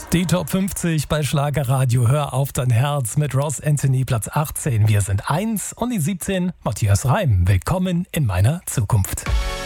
Die Top 50 bei Schlagerradio Hör auf dein Herz mit Ross Anthony, Platz 18. Wir sind 1 und die 17, Matthias Reim. Willkommen in meiner Zukunft.